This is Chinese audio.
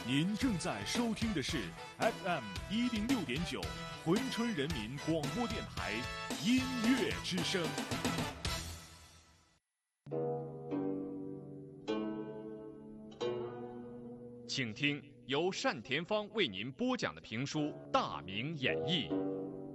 您正在收听的是 FM106.9珲春人民广播电台音乐之声。请听由单田芳为您播讲的评书《大明演义》。